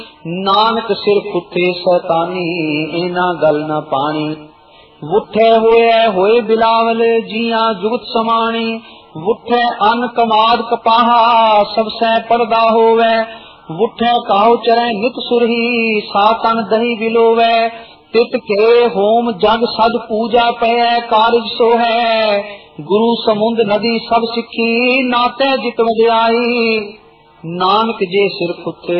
ਨਾਨਕ ਸਿਰ ਕੁੱਤੇ ਸੈਤਾਨੀ, ਇਹਨਾਂ ਗੱਲ ਨਾ ਪਾਣੀ। ਵੁੱਠੇ ਹੋਏ ਬਿਲਾਵਲ, ਜੀਆਂ ਜੁਗਤ ਸਮਾਣੀ। ਵੁੱਠੇ ਅੰਨ ਕਮਾਦ ਕਪਾਹਾ, ਸਭ ਸੈ ਪੜਦਾ ਹੋਵੇ। ਵੁੱਠੇ ਕਾਹੂ ਚਰੈ ਨਿਤ ਸੁਰਹੀ, ਸਾਤਨ ਦਹੀ ਬਿਲੋਵੇ। ਤਿਤ ਕੇ ਹੋਮ ਜਗ ਸਦ ਪੂਜਾ ਪੈ, ਕਾਰਜ ਸੋ ਹੈ। ਗੁਰੂ ਸਮੁੰਦ ਨਦੀ ਸਭ ਸਿੱਖੀ, ਨਾਤੇ ਜਿਤ ਵਡਿਆਈ। ਨਾਨਕ ਜੇ ਸਿਰ ਕੁੱਤੇ